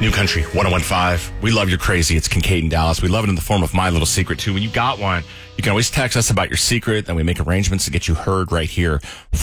New Country 101.5. We love your crazy. It's Kincaid in Dallas. We love it in the form of My Little Secret, too. When you got one, you can always text us about your secret, then we make arrangements to get you heard right here.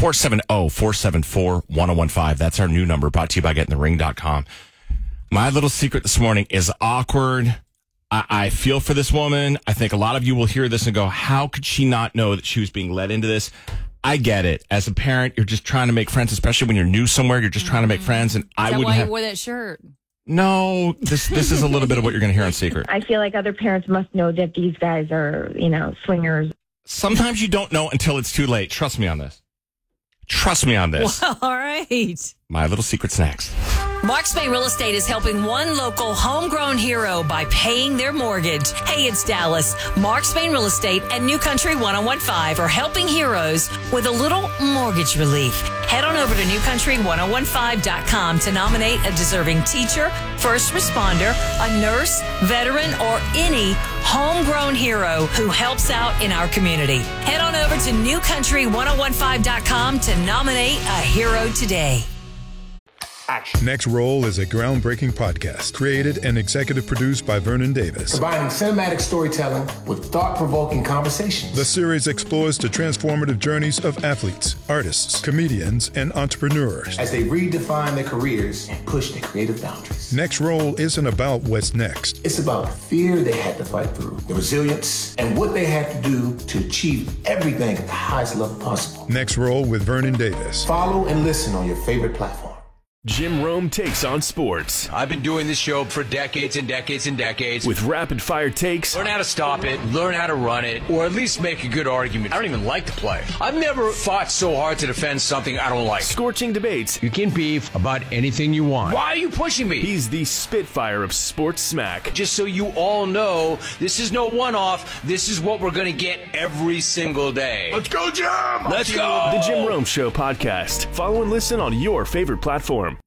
470-474-1015. That's our new number, brought to you by GetInTheRing.com. My little secret this morning is awkward. I feel for this woman. I think a lot of you will hear this and go, how could she not know that she was being led into this? I get it. As a parent, you're just trying to make friends, especially when you're new somewhere. You're just trying to make friends. And I wouldn't why you wore that shirt? No, this is a little bit of what you're going to hear on Secret. I feel like other parents must know that these guys are, swingers. Sometimes you don't know until it's too late. Trust me on this. Trust me on this. Well, all right. My little secret's next. Mark Spain Real Estate is helping one local homegrown hero by paying their mortgage. Hey, it's Dallas. Mark Spain Real Estate and New Country 101.5 are helping heroes with a little mortgage relief. Head on over to newcountry1015.com to nominate a deserving teacher, first responder, a nurse, veteran, or any homegrown hero who helps out in our community. Head on over to newcountry1015.com to nominate a hero today. Action. Next Roll is a groundbreaking podcast created and executive produced by Vernon Davis. Combining cinematic storytelling with thought-provoking conversations. The series explores the transformative journeys of athletes, artists, comedians, and entrepreneurs as they redefine their careers and push their creative boundaries. Next Roll isn't about what's next. It's about the fear they had to fight through, the resilience, and what they had to do to achieve everything at the highest level possible. Next Roll with Vernon Davis. Follow and listen on your favorite platform. Jim Rome takes on sports. I've been doing this show for decades and decades and decades. With rapid-fire takes. Learn how to stop it, learn how to run it, or at least make a good argument. I don't even like to play. I've never fought so hard to defend something I don't like. Scorching debates. You can beef about anything you want. Why are you pushing me? He's the Spitfire of sports smack. Just so you all know, this is no one-off. This is what we're going to get every single day. Let's go, Jim! Let's go! The Jim Rome Show podcast. Follow and listen on your favorite platform.